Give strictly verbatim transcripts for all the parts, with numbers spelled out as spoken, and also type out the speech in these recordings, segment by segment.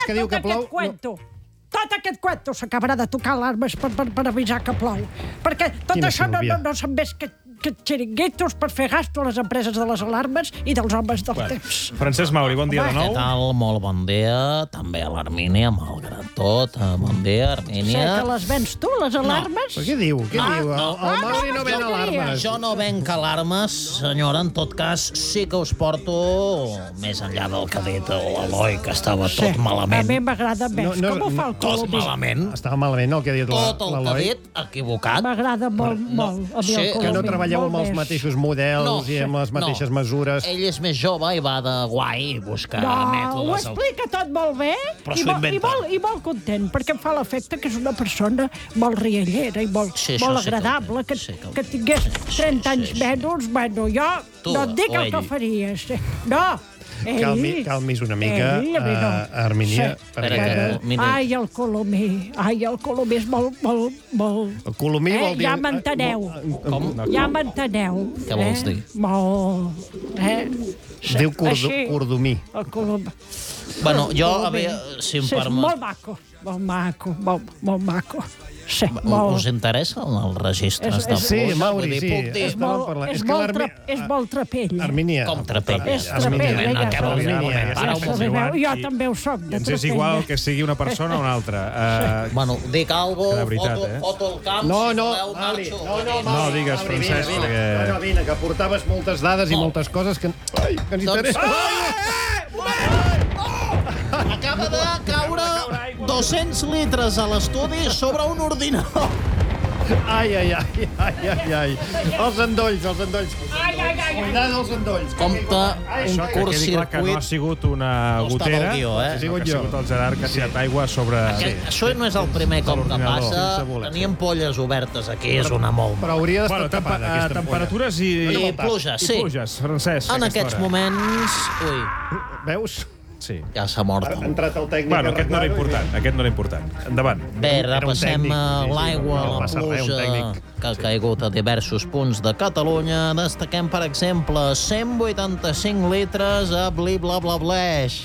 que diu que plou... Cuento. Tot aquest cuento s'acabarà de tocar alarmes per, per, per avisar que plou. Perquè tot Quina això no, Sílvia. no, no són més que, que xiringuitos per fer gasto a les empreses de les alarmes i dels homes del Bueno, temps. Francesc Mauri, bon dia de Què nou. tal? Molt bon dia. També a l'Armínia, malgrat tot. Bon dia, Sé Armínia. que les vens tu, les alarmes? Però què diu? Què No, diu? no. El, el Mauri no ven alarmes. Jo no venc alarmes, senyora. En tot cas, sí que us porto, més enllà del que ha dit l'Eloi, que estava tot Sí, a malament. mi m'agrada més. No, no, Com ho fa el Tot Colomí? malament. Estava malament el que ha dit la- Tot el que ha l'Eloi. dit, equivocat. M'agrada molt, molt, a mi Sí, el que Colomí. Que no treballeu amb molt els més. mateixos models i amb les mateixes no. mesures. Ell és més jove i va de guai i buscar No, ho mètodes. explica tot molt bé Però i, s'ho molt, i, inventa. molt, i molt content, perquè em fa l'efecte que és una persona molt riallera i molt, Sí, això molt sí que ho agradable, que, sí que ho- que tingués trenta anys sí, sí. menys. Bueno, jo Tu no et dic o el que ell? faries. No, ell... Calmi, calmis una mica, Ell, a mi no. uh, Armínia, Sí. perquè Espera, que- mira. Ai, el Colomí. Ai, el Colomí és molt, molt, molt... el Colomí Eh, vol dir... ja m'enteneu. Com? Ja m'enteneu. Què vols eh? dir? Molt... Eh? Diu cordo, Així, cordomí. El Colomí. Bueno, jo, Colomí. a veure, si em Sí, és permet... molt maco, molt maco, molt, molt maco. Sí, U- molt... Us interessa els registres És- de és- Sí, pluja? Mauri, Vull dir, sí. puc dir... És estàvem molt, parlant. és És que molt, l'Armi- tra, és molt trapell. Armínia. Com trapella? És trapella, Moment, ja què vols dir? Armínia, Moment, ja para un Ja moment. sabeu, jo i- també ho soc, I de ens és trapella. igual que sigui una persona o una altra. Uh, Bueno, dic algo, Que de veritat, foto, eh? foto el camp, No, si no, voleu, Mauri, marxo. no, no, No, Mauri, digues, Mauri, Francesc, vine, vine. perquè- No, no, vine, que portaves moltes dades i Oh. moltes coses que, ai, que ens Doncs... interessen. Acaba de caure dos-cents litres a l'estudi sobre un ordinador. Ai, ai, ai, ai, ai, ai. Els endolls, els endolls. Ai, ai, ai. Cuidado els endolls. Compte, això que quedi clar que no ha sigut una No estava gotera, al guió, eh? sinó sigut que ha jo. sigut el Gerard que ha tirat aigua sobre... Aquest, això no és el primer cop que l'ordinador, passa. sense voler. Tenir ampolles obertes aquí és una molt... Però hauria d'estar Bueno, tempa tapada, eh, aquesta ampolla. temperatures i... I pluja, I sí. pluges, Francesc, a En aquesta aquests hora. moments... Ui, Veus? Sí. ja s'ha mort. Ha entrat el tècnic. Bueno, a aquest no era arreglar-ho i- important, aquest no era important. Endavant. Bé, Era un repassem tècnic, eh, sí, sí, l'aigua, no la passa res, un pluja tècnic. que ha caigut a diversos punts de Catalunya. Destaquem, per exemple, cent vuitanta-cinc litres a Bli Bla Bla Bleix.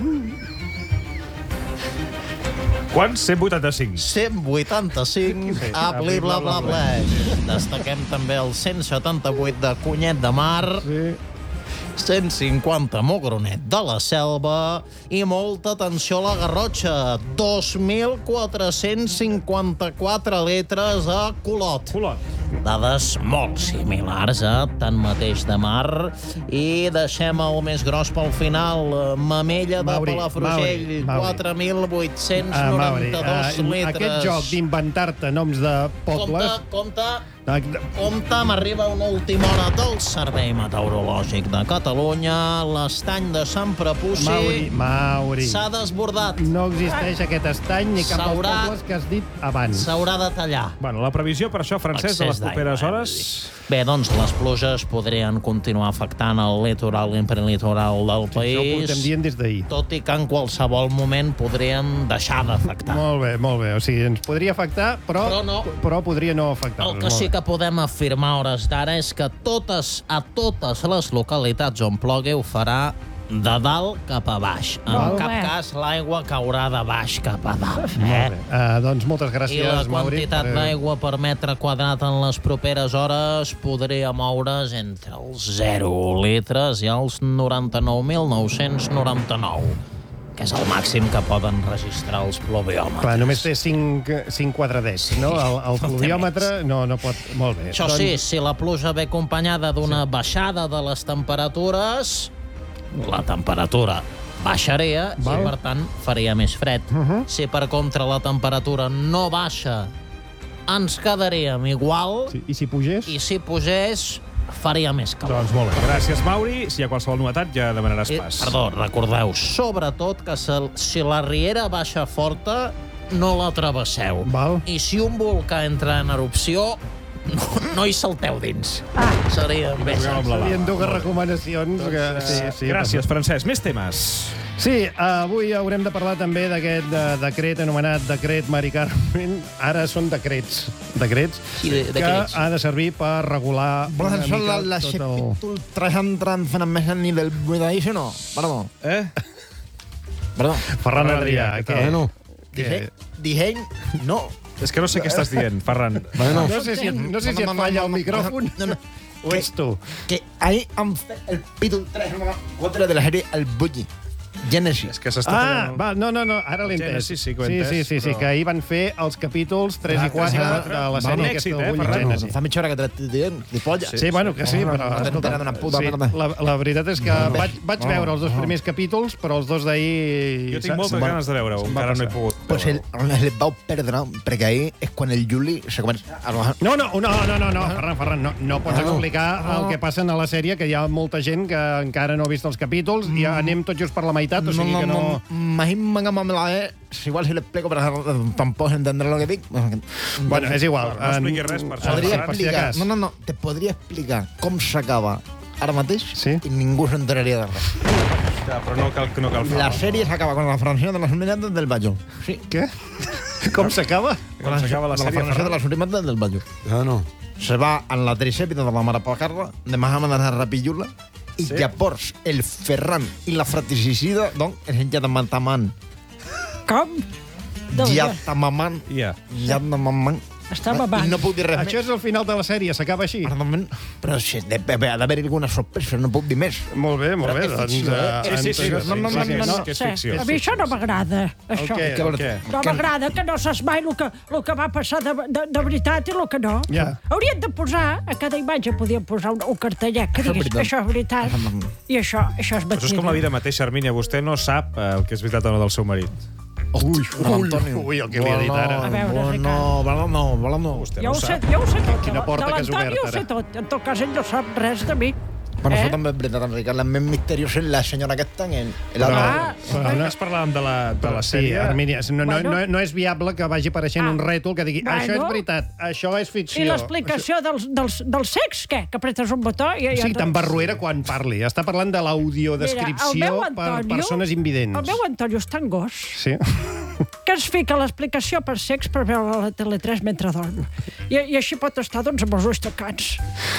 Quants? cent vuitanta-cinc. cent vuitanta-cinc a Bli Bla Bla Bleix. Destaquem també el cent setanta-vuit de Cunyet de Mar. Sí. cent cinquanta Mogronet de la Selva i molta atenció a la Garrotxa, dos mil quatre-cents cinquanta-quatre litres a Colot. Colot. Dades molt similars a Tanmateix de Mar. I deixem el més gros pel final. Mamella de Mauri, Palafrugell, Mauri, Mauri. quatre mil vuit-cents Ah, Mauri, noranta-dos ah, litres. aquest joc d'inventar-te noms de pobles... Compte, compte, Ah, compte, m'arriba una última hora del Servei Meteorològic de Catalunya. L'estany de Sant Prepuci Mauri, Mauri. s'ha desbordat. No existeix aquest estany ni cap dels S'haurà- pobles que has dit abans. S'haurà de tallar. Bueno, la previsió per això, Francesc, de les Excés properes d'aigua, hores... Bé, doncs les pluges podrien continuar afectant el litoral i prelitoral del Això ho país, portem dient des d'ahir. tot i que en qualsevol moment podrien deixar d'afectar. Molt bé, molt bé. O sigui, ens podria afectar, però, Però no. però podria no afectar-nos. El que sí que podem afirmar a hores d'ara és que totes, a totes les localitats on plogui ho farà de dalt cap a baix. En Molt cap bé. cas l'aigua caurà de baix cap a dalt. Molt Eh? bé. Uh, doncs moltes I gràcies, la Mauri. quantitat per- d'aigua per metre quadrat en les properes hores podria moure's entre els zero litres i els noranta-nou mil nou-cents noranta-nou, que és el màxim que poden registrar els pluviòmetres. Clar, només té cinc, cinc quadradets, no? El, el pluviòmetre no, no pot... Molt bé. Això sí, si la pluja ve acompanyada d'una baixada de les temperatures, la temperatura baixaria Val. i, per tant, faria més fred. Uh -huh. Si, per contra, la temperatura no baixa, ens quedaríem igual, Sí, I si pugés? i si pugés, faria més calor. Doncs molt bé. Gràcies, Mauri. Si hi ha qualsevol novetat, ja demanaràs I, pas. perdó, recordeu, sobretot que se, si la riera baixa forta, no la travesseu. Val. I si un volcà entra en erupció, no, no hi salteu dins. Ah. Seria més... Juguem amb la lava. Serien dues recomanacions. Que, sí, sí, Gràcies, Francesc. Més temes. Sí, avui haurem de parlar també d'aquest de, decret anomenat Decret Mari Carmen. Ara són decrets, decrets Sí, de- que decrets. ha de servir per regular una Vols això mica la, la tot el... capítol tres cents trenta més ni del buidaís o no? Perdó. Eh? Perdó. Ferran Adrià, què què? tal? Bueno, Què? dije, dije, no. És que no sé què estàs dient, Ferran. Bueno, No sé si et, no sé si et falla el micròfon No, no. o ets tu. Que ahí han fet el capítol tres, quatre de la sèrie El Bulli. Genesis. És que s'està Ah, tallant... va, no, no, no, ara l'he entès. Genesis sí que ho he sí, entès, sí, sí, sí, però- que ahir van fer els capítols tres i quatre de la Va, sèrie un aquesta èxit, del eh, Bulli Ferran? Genesis. Fa mitja hora que te l'estic dient, de polla. Sí, bueno, que sí, però... No t'he escolta, enterat d'una puta sí, merda. la, la veritat és que vaig, vaig No, veure els dos no. primers capítols, però els dos d'ahir... Jo tinc moltes se'm va- ganes de veure-ho, se'm va encara no he passar. pogut. Pues el, les vau perdre, perquè ahir és quan el Juli se comença a robar. No, no, no, no, no, no, Ferran, Ferran, no, no pots Ah, no. explicar el que passa a la sèrie, que hi ha molta gent que encara no ha vist els capítols, i anem tot just per la meitat, o sigui que no... Imagínate que la ve, si igual si le explico, pero tampoco entenderé lo que digo. Bueno, és igual. No expliquis res per això. Podria Ferran, per si explicar, acas. no, no, no, te podria explicar com s'acaba ara mateix Sí? i ningú s'enteraria de res. Ja, però no cal, no cal La fer-ho. sèrie s'acaba con la formació de les unitats del Bayo. Sí. Què? Com s'acaba? Com s'acaba la Con sèrie, la formació de Ferran? les unitats del Bayo. Ah, no. Se va en la tricèpida de la mare Pacarra, de Mahamad de Rapillula, i Sí? llavors el Ferran i la fratricida, doncs, és ja de Mantaman. Com? Déu Ja meu. de Maman. Ja. Ja de Maman. Està babant. I no puc dir res Això més. és el final de la sèrie, s'acaba així. Perdón, però si de, de, ha d'haver alguna sorpresa, no puc dir més. Molt bé, molt bé. Però és Doncs, ficció, eh, eh? Sí, sí, sí, ens- no, no, sí, no, sí, no, no. no, que és Sí, ficció. a mi això no m'agrada, això. què? Per què? No m'agrada que no saps mai el que, el que va passar de, de, de veritat i el que no. Ja. Haurien de posar, a cada imatge podien posar un, un cartellet que Això és digués, veritat. això és veritat i això, això és Però això és com la mentida. vida mateixa, Armínia. Vostè no sap eh, el que és veritat o no del seu marit. Ui, Ui, ui, el que li ha dit ara. A veure, no, Ricard. no, no, no, no. Vostè Jo no ho ho sé, sap. jo ho sé tot. Quina de- porta de que has l'Antoni obert, ho sé ara. tot. En tot cas, ell no sap res de mi. Bueno, Eh? això també és veritat, Enric. La més misteriosa és la senyora aquesta en el... Però- Ah, però Ara no- es parlàvem de la, de la Sí, sèrie. Armínia, no, no, Bueno. no, no és viable que vagi apareixent Ah. un rètol que digui Bueno. això és veritat, això és ficció. I l'explicació dels, dels, dels secs, què? Que apretes un botó i... O i sigui, tan barruera quan parli. Està parlant de l'audiodescripció Mira, el meu per Antonio- persones invidents. El meu Antonio és tan gos Sí. que ens fica l'explicació per secs per veure la Tele tres mentre dorm. I, I així pot estar, doncs, amb els ulls tancats.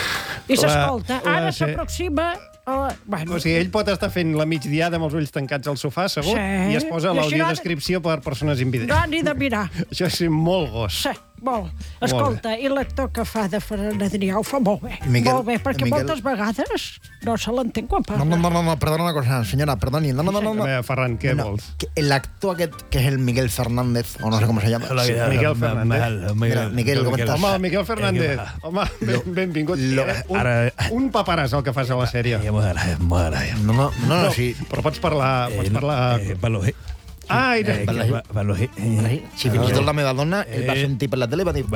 I La- s'escolta. la- Ara sí. s'aproxima... a la- Bueno, O sigui, ell pot estar fent la migdiada amb els ulls tancats al sofà, segur, Sí. i es posa I així no ha de- l'audiodescripció per persones invidents. no ha ni de mirar. Això és molt gos. Sí, molt. Escolta, i l'actor que fa de Ferran Adrià ho fa molt bé. Miquel- molt bé, perquè Miquel- moltes vegades no se l'entén quan No, parla. no, no, no, no, perdona una cosa, senyora, perdoni. No, no, no, no. A no. veure, Ferran, què No, vols? que el actor aquest, que és el Miguel Fernández, o no sé com se llama. Sí, Miguel Fernández. Mira, Miquel, com estàs? Home, el Miquel Fernández. Home, ben, benvingut. lo- un, ara- un paperàs el que fas a la sèrie. No, no, no, no, No, sí. però pots parlar... Pots parlar... Ah, i... Sí, si fins i tot la meva dona el va sentir per la tele i va dir...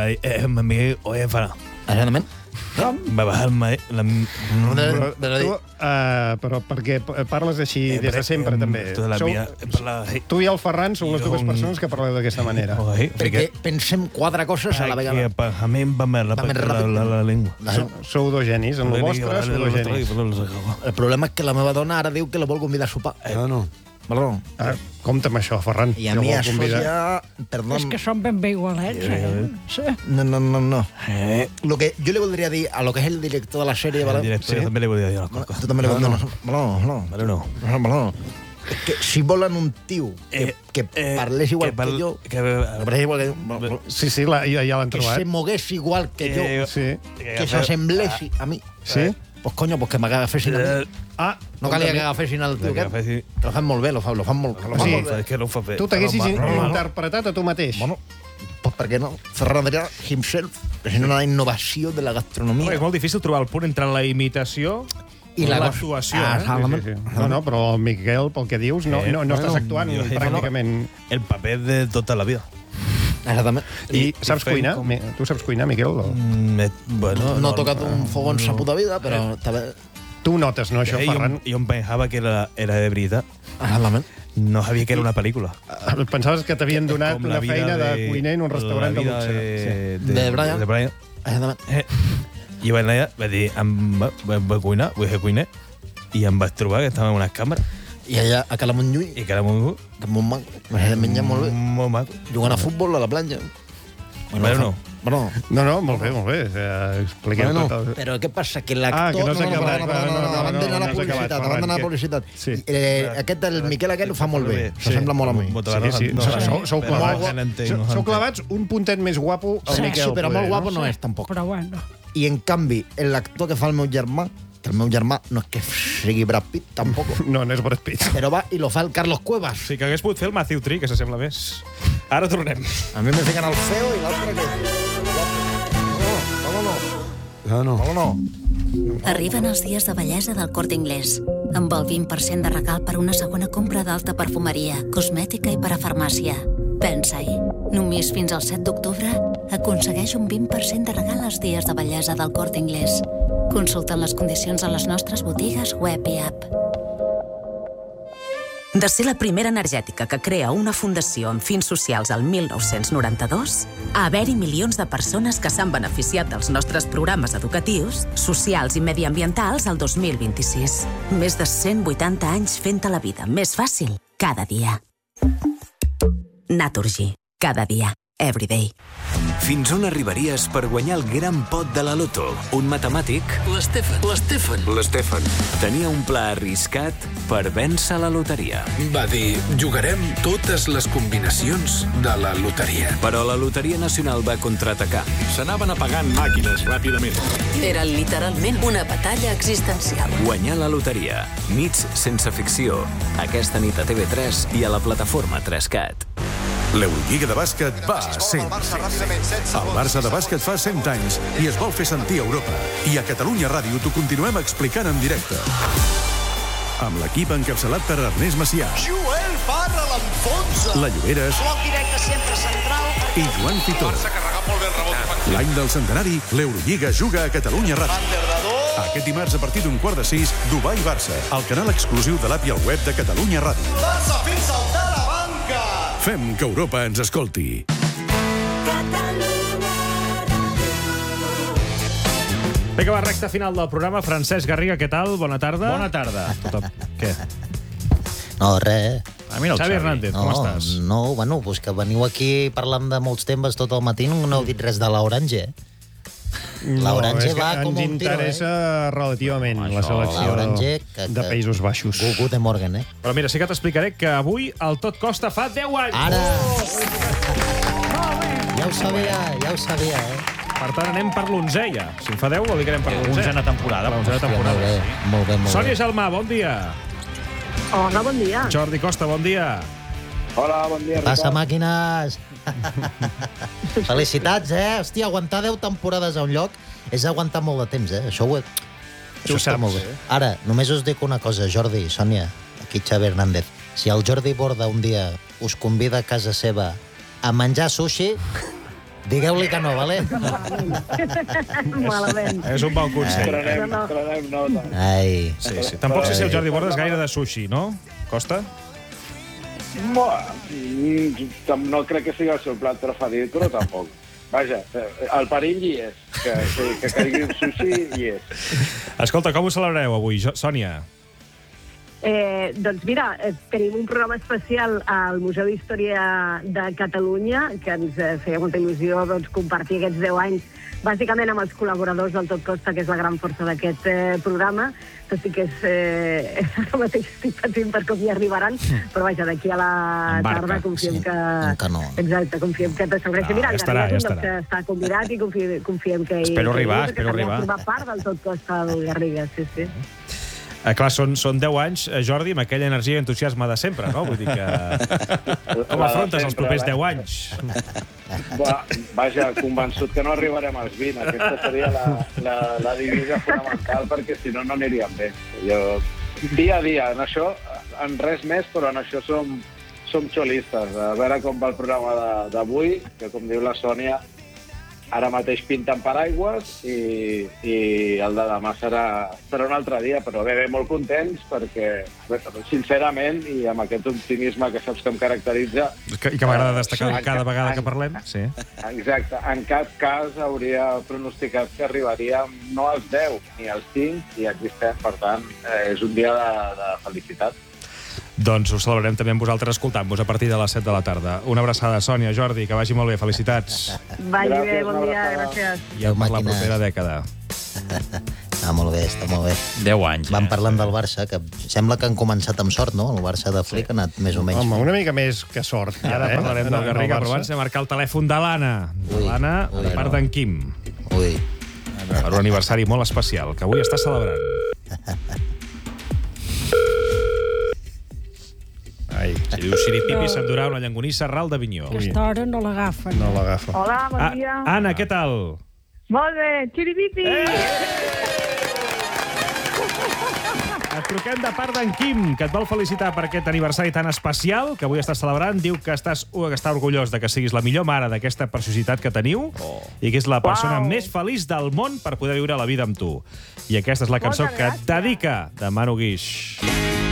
Exactament. Va bajar la... No, de, Però, de, de, tu, uh, però perquè parles així des de sempre, també. Tota la Sou, vida he parlat així. tu i el Ferran sou les dues persones que parleu d'aquesta manera. perquè pensem quatre coses a la vegada. A mi em va més Va més la, ràpid. la, la llengua. Sou, sou dos genis, en el vostre sou dos genis. El problema és que la meva dona ara diu que la vol convidar a sopar. Ah, no. Perdó. Ah, compta'm això, Ferran. I a que mi vol això convidar. ja... Perdó. És que són ben bé igualets, eh? Sí. No, no, no, no. Lo que yo le voldria dir a lo que es el director de la serie, El ¿vale? director Sí. també li volia dir una No, cosa. tu també li vols dir una cosa. No, no. Vale, no. No, no. És que si volen un tio que, Eh, que eh, parlés igual que que, parl- jo, que- que parlés igual que jo, bueno, Sí, sí, la, ja, ja l'han que trobat. se mogués igual que jo, Eh, Sí. que s'assemblessi a mi, Sí? pues coño, pues que m'agafessin a mi. Ah, No calia que agafessin al tio Que aquest. agafessin- Que lo fan molt bé, lo fan, lo fan molt, lo fan Sí. molt bé. És que no ho fa bé. tu t'haguessis Però, in- home, interpretat a tu mateix. Bueno, pues per què no? Ferran Adrià himself, que és una innovació de la gastronomia. És molt difícil trobar el punt entre la imitació I la- l'actuació. Ah, eh? exactament. Sí, sí, sí. No, no, però el Miquel, pel que dius, no, no, no estàs actuant jo- pràcticament. El paper de tota la vida. Exactament. I I- saps i fent cuinar? com- Mi- Tu saps cuinar, Miquel? O... Mm, eh, bueno, No he tocat un fogó en sa puta vida, però també... Tu ho notes, no, això, Eh, jo, Ferran? jo em pensava que era, era de veritat. Exactament. No sabia que era una pel·lícula. Eh, Pensaves que t'havien donat Com una la vida feina de cuiner en un restaurant la de vida luxe. De, Sí. De Brian. De Brian. Exactament. Eh, I vaig anar allà, vaig dir, em va, va, va cuinar, vull ser cuiner, i em vaig trobar que estava en unes càmeres, I allà a Cala Montllui, i que era molt, que és molt maco, es menja molt bé, molt maco. jugant a futbol a la platja. Bueno, no. Bueno, No, no, molt bé, molt bé. Eh, expliquem bueno, tot el... però què passa? Que Ah, que l'actor... no s'ha acabat. no, no, no, no, no, abans d'anar a la no s'ha acabat, publicitat, Ferran, abans d'anar a que- la publicitat. Sí. Eh, aquest, el Miquel aquest, ho fa molt bé. S'assembla molt a mi. Sí, sí, sou, sou clavats. No entenc, Sou, no sou entenc. clavats un puntet més guapo el Sí, Miquel. sí, però poder, molt guapo no? no és, tampoc. Però bueno. I, en canvi, l'actor que fa el meu germà, que el meu germà no és que sigui Brad Pitt, tampoc, No, no és Brad Pitt. però va i lo fa el Carlos Cuevas. Sí, que hagués pogut fer el Matthew Tree, que s'assembla més. Ara tornem. A mi me fiquen el feo i l'altre que... No, no, no. No, no. No, no. Arriben els dies de bellesa del Corte Inglés, amb el vint per cent de regal per una segona compra d'alta perfumeria, cosmètica i parafarmàcia. Pensa-hi, només fins al set d'octubre aconsegueix un vint per cent de regal als dies de bellesa del Corte Inglés. Consulten les condicions a les nostres botigues web i app. De ser la primera energètica que crea una fundació amb fins socials al mil nou-cents noranta-dos, a haver-hi milions de persones que s'han beneficiat dels nostres programes educatius, socials i mediambientals al dos mil vint-i-sis. Més de cent vuitanta anys fent-te la vida més fàcil cada dia. Naturgy. Cada dia. Everyday. Fins on arribaries per guanyar el gran pot de la loto? Un matemàtic, L'Estefan, l'Estefan. l'Stefan, tenia un pla arriscat per vèncer la loteria. Va dir, jugarem totes les combinacions de la loteria. Però la Loteria Nacional va contraatacar. S'anaven apagant màquines ràpidament. Era literalment una batalla existencial. Guanyar la loteria. Nits sense ficció. Aquesta nit a T V tres i a la plataforma tres cat. L'Eurolliga de bàsquet va a cent. El Barça de bàsquet fa cent anys i es vol fer sentir a Europa. I a Catalunya Ràdio t'ho continuem explicant en directe. Amb l'equip encapçalat per Ernest Macià, Joel Parra l'enfonsa. la Lloberes Bloc directe sempre central. i Joan Fitó. L'any del centenari, l'Eurolliga juga a Catalunya Ràdio. Aquest dimarts a partir d'un quart de sis, Dubai-Barça, el canal exclusiu de l'app i el web de Catalunya Ràdio. Barça fins al de la banca. Fem que Europa ens escolti. Vinga, va, recta final del programa. Francesc Garriga, què tal? Bona tarda. Bona tarda. Tothom. Què? No, res. Ah, mira el Xavi Hernández, no, com estàs? No, bueno, pues que veniu aquí parlant de molts temes tot el matí, no heu dit res de l'Orange. L'Orange és que va com ens un tiro, eh? interessa relativament la selecció l'Orange, que- de Països Baixos. Gugu de Morgan, eh? Però mira, sí que t'explicaré que avui el Tot Costa fa deu anys. Ara! Ja ho sabia, ja ho sabia, eh? Per tant, anem per l'onzè ja. Si en fa deu, vol dir que anem per l'onzè. Onzena temporada. L'onzena Hòstia, temporada. molt bé, molt bé, molt Sònia bé. Gelmà, bon dia. Hola, bon dia. Jordi Costa, bon dia. Hola, bon dia, Passa, màquines! Felicitats, eh? Hòstia, aguantar deu temporades a un lloc és aguantar molt de temps, eh? Això ho, he... Tu Això ho està saps, molt bé. eh? Ara, només us dic una cosa, Jordi, Sònia, aquí Xavi Hernández. Si el Jordi Borda un dia us convida a casa seva a menjar sushi, digueu-li que no, vale? Malament. És un bon consell. Prenem, prenem nota. Ai. Sí, sí. Tampoc sé si el Jordi Borda és gaire de sushi, no? Costa? Bueno, mm, no crec que sigui el seu plat preferit, però tampoc. Vaja, el perill hi és. Que, que, que caigui un sushi hi és. Escolta, com ho celebrareu avui, Jo- Sònia? Eh, doncs mira, eh, tenim un programa especial al Museu d'Història de Catalunya que ens eh, feia molta il·lusió doncs, compartir aquests deu anys bàsicament amb els col·laboradors del Tot Costa, que és la gran força d'aquest eh, programa, tot i que és, eh, ara mateix estic patint per com hi arribaran, però vaja, d'aquí a la En barca, tarda confiem sí, que... en canó. Exacte, confiem que t'asseureixi. Ah, Mira, ja el estarà, Garriga és ja un dels estarà. que està convidat i confiem, confiem que... Espero que arribar, que espero també arribar. forma part del Tot Costa del Garriga, sí, sí. Eh, clar, són, són deu anys, eh, Jordi, amb aquella energia i entusiasme de sempre, no? Vull dir que... Com afrontes els propers deu anys? Va, vaja, convençut que no arribarem als vint. Aquesta seria la, la, la divisa fonamental, perquè si no, no aniríem bé. Jo, dia a dia, en això, en res més, però en això som, som xolistes. A veure com va el programa de- d'avui, que com diu la Sònia, ara mateix pinten paraigües i, i el de demà serà, serà un altre dia, però bé, bé, molt contents perquè, bé, sincerament, i amb aquest optimisme que saps que em caracteritza... Que, I que m'agrada destacar en- cada vegada que en- parlem. Sí. Exacte. En cap cas hauria pronosticat que arribaríem no als deu ni als cinc, i aquí estem. Per tant, eh, és un dia de, de felicitat. Doncs ho celebrarem també amb vosaltres escoltant-vos a partir de les set de la tarda. Una abraçada, Sònia, Jordi, que vagi molt bé. Felicitats. Vagi bé, bon dia, gràcies. I per la propera dècada. Està molt bé, està molt bé. deu anys. Van parlant del Barça, que sembla que han començat amb sort, no? El Barça de Flick ha anat més o menys. Home, una mica més que sort. I ara eh? parlarem del Garriga, però abans hem marcat el telèfon de l'Anna. L'Anna, a part d'en Quim. Ui. Per un aniversari molt especial, que avui està celebrant. Ai. Si diu xiripipi, s'endurà una llangonissa ral d'Avinyó. Aquesta hora no l'agafen. No l'agafa. Hola, bon Ah, dia. Anna, què tal? Molt bé, xiripipi. Et truquem de part d'en Quim, que et vol felicitar per aquest aniversari tan especial que avui estàs celebrant. Diu que estàs que està orgullós de que siguis la millor mare d'aquesta preciositat que teniu oh. i que és la persona Uau. més feliç del món per poder viure la vida amb tu. I aquesta és la cançó Moltes que et gràcies. dedica de Manu Guix.